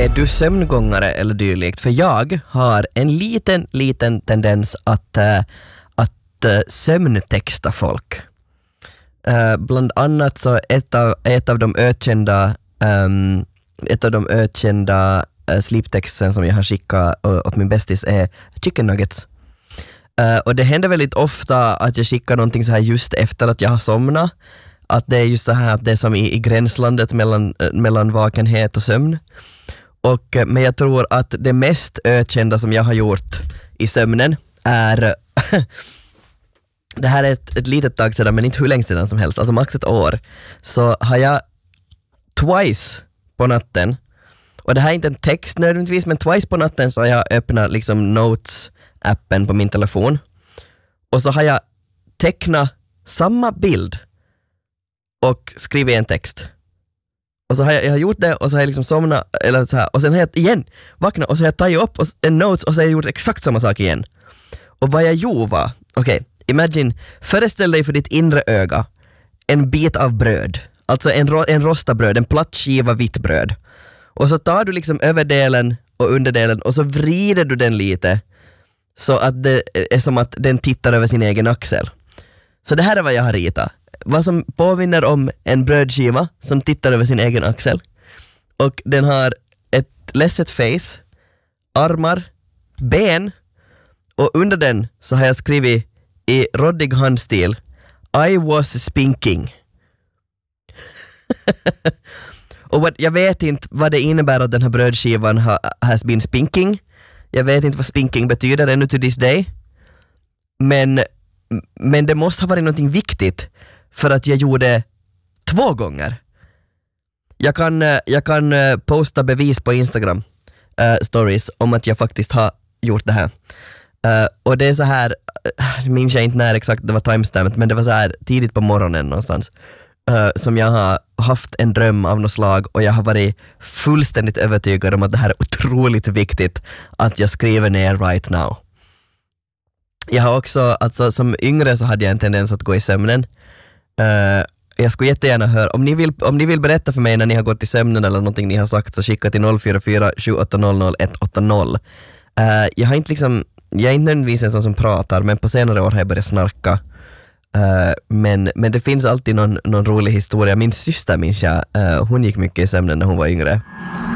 Är du sömngångare eller dylikt? För jag har en liten tendens att sömntexta folk. Bland annat så ett av de ökända sleeptexten som jag har skickat åt min bästis är chicken nuggets. Och det händer väldigt ofta att jag skickar någonting så här just efter att jag har somnat. Att det är just så här att det är som i gränslandet mellan vakenhet och sömn. Men jag tror att det mest ökända som jag har gjort i sömnen är det här är ett litet tag sedan, men inte hur länge sedan som helst, alltså max ett år, så har jag twice på natten, och det här är inte en text nödvändigtvis, men twice på natten så har jag öppnat liksom Notes-appen på min telefon, och så har jag tecknat samma bild och skrivit en text. Och så har jag gjort det, och så har jag liksom somnat eller så här, och sen har jag igen vaknat och så har jag tagit upp en notes och så har jag gjort exakt samma sak igen. Och vad jag gjorde var, imagine, föreställ dig för ditt inre öga en bit av bröd, alltså en rostad bröd, en platt skiva vitt bröd. Och så tar du liksom överdelen och underdelen och så vrider du den lite så att det är som att den tittar över sin egen axel. Så det här är vad jag har ritat. Vad som påminner om en brödskiva som tittar över sin egen axel. Och den har ett ledset face, armar, ben, och under den så har jag skrivit i råddig handstil I was spinking. Och jag vet inte vad det innebär att den här brödskivan has been spinking. Jag vet inte vad spinking betyder ännu till this day. Men det måste ha varit någonting viktigt för att jag gjorde 2 gånger. Jag kan posta bevis på Instagram stories om att jag faktiskt har gjort det här. Och det är så här, minns jag inte när exakt det var timestamp, men det var så här tidigt på morgonen någonstans som jag har haft en dröm av något slag, och jag har varit fullständigt övertygad om att det här är otroligt viktigt att jag skriver ner right now. Jag har också, alltså som yngre så hade jag en tendens att gå i sömnen. Jag skulle jättegärna höra, om ni vill berätta för mig när ni har gått i sömnen eller någonting ni har sagt, så skicka till 044 780 180. Jag är inte nödvändigtvis en sån som pratar, men på senare år har jag börjat snarka. Men det finns alltid någon rolig historia. Min syster, hon gick mycket i sömnen när hon var yngre.